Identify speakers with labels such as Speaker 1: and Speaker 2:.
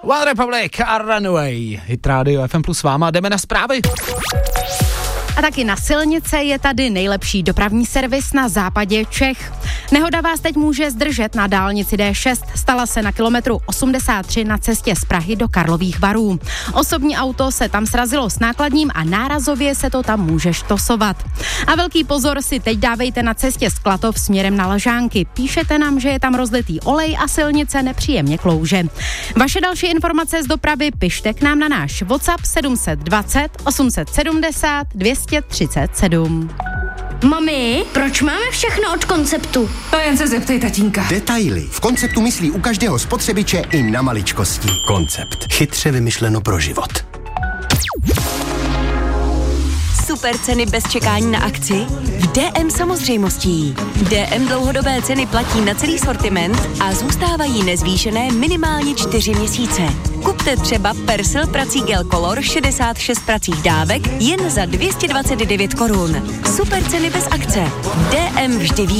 Speaker 1: One Republic a Runaway. Hit Radio FM plus váma, jdeme na zprávy.
Speaker 2: A taky na silnice je tady nejlepší dopravní servis na západě Čech. Nehoda vás teď může zdržet na dálnici D6. Stala se na kilometru 83 na cestě z Prahy do Karlových Varů. Osobní auto se tam srazilo s nákladním a nárazově se to tam může štosovat. A velký pozor si teď dávejte na cestě z Klatov směrem na Ležánky. Píšete nám, že je tam rozlitý olej a silnice nepříjemně klouže. Vaše další informace z dopravy pište k nám na náš WhatsApp 720 870 237.
Speaker 3: Mami, proč máme všechno od Konceptu?
Speaker 4: To jen se zeptej tatínka.
Speaker 5: Detaily. V Konceptu myslí u každého spotřebiče i na maličkosti. Koncept. Chytře vymyšleno pro život.
Speaker 6: Super ceny bez čekání na akci? V DM samozřejmostí. DM dlouhodobé ceny platí na celý sortiment a zůstávají nezvýšené minimálně 4 měsíce. Kupte třeba Persil prací gel Color 66 pracích dávek jen za 229 korun. Super ceny bez akce. DM vždy ví.